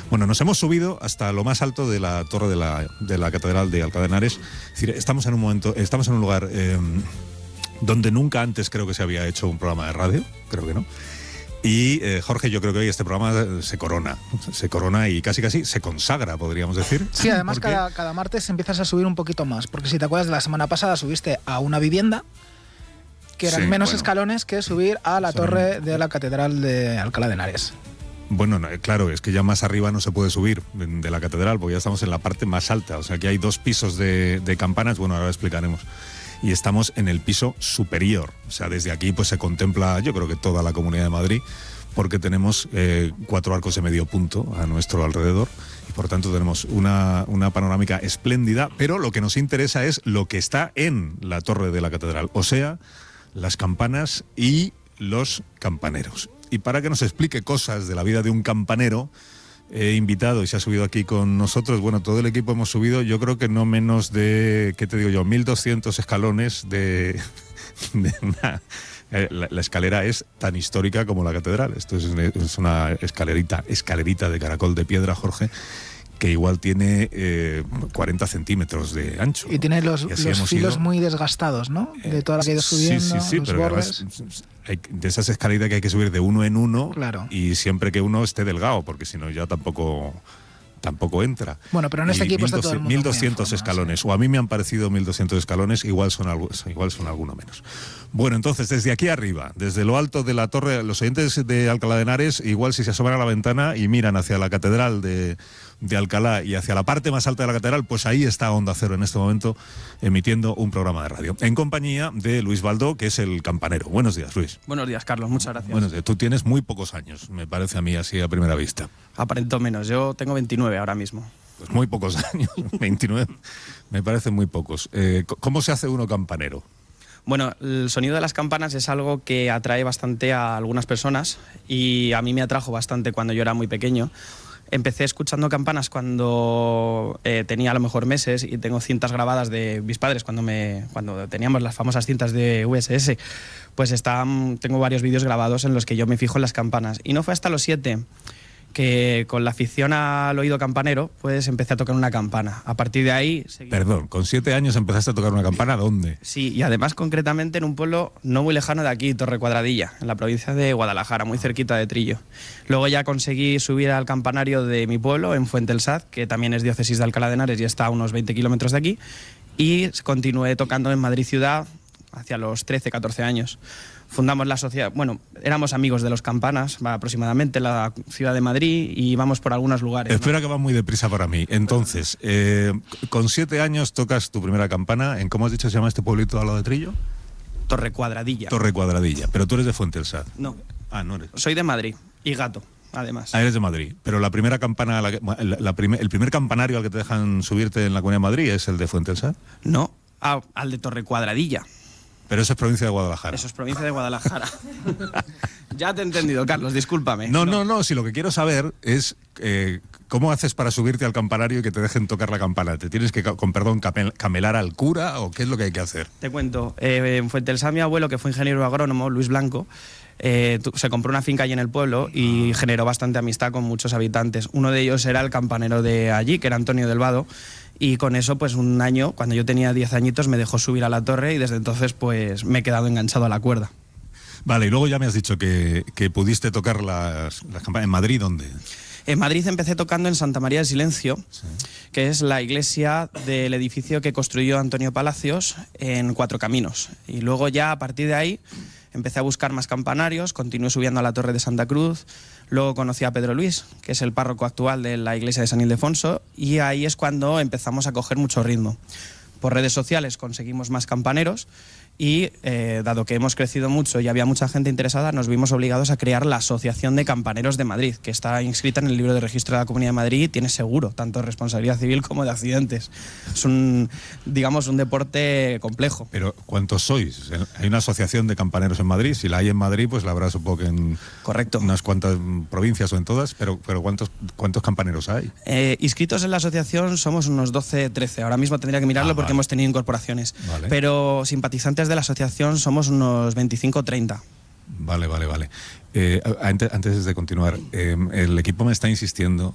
Bueno, nos hemos subido hasta lo más alto de la torre de la Catedral de Alcalá de Henares. Es decir, estamos en un lugar donde nunca antes creo que se había hecho un programa de radio, creo que no. Y Jorge, yo creo que hoy este programa se corona y casi se consagra, podríamos decir. Sí, además cada martes empiezas a subir un poquito más, porque si te acuerdas de la semana pasada subiste a una vivienda, que eran menos escalones que subir a la torre de la Catedral de Alcalá de Henares. Bueno, no, claro, es que ya más arriba no se puede subir de la catedral, porque ya estamos en la parte más alta, o sea que hay 2 pisos de campanas, bueno, ahora lo explicaremos. Y estamos en el piso superior, o sea, desde aquí pues se contempla, yo creo que toda la Comunidad de Madrid, porque tenemos 4 arcos de medio punto a nuestro alrededor y por tanto tenemos una panorámica espléndida, pero lo que nos interesa es lo que está en la torre de la catedral, o sea, las campanas y los campaneros. Y para que nos explique cosas de la vida de un campanero, he invitado y se ha subido aquí con nosotros, bueno, todo el equipo hemos subido, yo creo que no menos de, ¿qué te digo yo?, 1200 escalones de una... La escalera es tan histórica como la catedral. Esto es una escalerita de caracol de piedra, Jorge, que igual tiene 40 centímetros de ancho. Y tiene los filos muy desgastados, ¿no? De toda la que ha ido subiendo, sí, los pero bordes. Además, de esas escaleritas que hay que subir de uno en uno, claro. Y siempre que uno esté delgado, porque si no ya tampoco entra. Bueno, pero en este equipo está todo el mundo 1200 escalones, sí. O a mí me han parecido 1200 escalones, igual son alguno menos. Bueno, entonces, desde aquí arriba, desde lo alto de la torre, los oyentes de Alcalá de Henares, igual si se asoman a la ventana y miran hacia la catedral de Alcalá y hacia la parte más alta de la catedral, pues ahí está Onda Cero en este momento emitiendo un programa de radio, en compañía de Luis Baldó, que es el campanero. Buenos días, Luis. Buenos días, Carlos, muchas gracias. Buenos días. Tú tienes muy pocos años, me parece a mí así a primera vista. Aparento menos, yo tengo 29 ahora mismo. Pues muy pocos años, 29, me parecen muy pocos. ¿Cómo se hace uno campanero? Bueno, el sonido de las campanas es algo que atrae bastante a algunas personas y a mí me atrajo bastante cuando yo era muy pequeño. Empecé escuchando campanas cuando tenía a lo mejor meses y tengo cintas grabadas de mis padres cuando teníamos las famosas cintas de VHS. Pues tengo varios vídeos grabados en los que yo me fijo en las campanas. Y no fue hasta los 7 que con la afición al oído campanero, pues empecé a tocar una campana. A partir de ahí... Perdón, ¿con 7 años empezaste a tocar una campana? ¿Dónde? Sí, y además concretamente en un pueblo no muy lejano de aquí, Torre Cuadradilla, en la provincia de Guadalajara, muy cerquita de Trillo. Luego ya conseguí subir al campanario de mi pueblo, en Fuente el Saz, que también es diócesis de Alcalá de Henares y está a unos 20 kilómetros de aquí, y continué tocando en Madrid ciudad hacia los 13, 14 años. Fundamos la sociedad, bueno, éramos amigos de los campanas, aproximadamente, la ciudad de Madrid, y íbamos por algunos lugares. Espera, ¿no? Que va muy deprisa para mí. Entonces, con 7 años tocas tu primera campana, ¿en cómo has dicho se llama este pueblito al lado de Trillo? Torre Cuadradilla. Torre Cuadradilla, pero tú eres de Fuente el Saz. No. Ah, no eres. Soy de Madrid, y Gato, además. Ah, eres de Madrid, pero la primera campana, el primer campanario al que te dejan subirte en la Comunidad de Madrid es el de Fuente el Saz. No, al de Torre Cuadradilla. Pero eso es provincia de Guadalajara. Eso es provincia de Guadalajara. Ya te he entendido, Carlos, discúlpame. No, si lo que quiero saber es cómo haces para subirte al campanario y que te dejen tocar la campana. ¿Te tienes que, con perdón, camelar al cura o qué es lo que hay que hacer? Te cuento, en Fuentesal mi abuelo, que fue ingeniero agrónomo, Luis Blanco, se compró una finca allí en el pueblo y generó bastante amistad con muchos habitantes. Uno de ellos era el campanero de allí, que era Antonio del Vado. Y con eso, pues un año, cuando yo tenía 10 añitos, me dejó subir a la torre y desde entonces pues me he quedado enganchado a la cuerda. Vale, y luego ya me has dicho que pudiste tocar las campanas. ¿En Madrid dónde? En Madrid empecé tocando en Santa María del Silencio, sí, que es la iglesia del edificio que construyó Antonio Palacios en Cuatro Caminos. Y luego ya a partir de ahí empecé a buscar más campanarios, continué subiendo a la Torre de Santa Cruz. Luego conocí a Pedro Luis, que es el párroco actual de la iglesia de San Ildefonso, y ahí es cuando empezamos a coger mucho ritmo. Por redes sociales conseguimos más campaneros y dado que hemos crecido mucho y había mucha gente interesada, nos vimos obligados a crear la Asociación de Campaneros de Madrid, que está inscrita en el libro de registro de la Comunidad de Madrid y tiene seguro, tanto de responsabilidad civil como de accidentes. Es un deporte complejo. Pero ¿cuántos sois? Hay una asociación de campaneros en Madrid, si la hay en Madrid, pues la habrá supongo que en Correcto. Unas cuantas provincias o en todas, pero ¿cuántos campaneros hay? Inscritos en la asociación somos unos 12, 13. Ahora mismo tendría que mirarlo porque hemos tenido incorporaciones. Vale. Pero simpatizantes de la asociación somos unos 25 o 30. Vale. Antes de continuar, el equipo me está insistiendo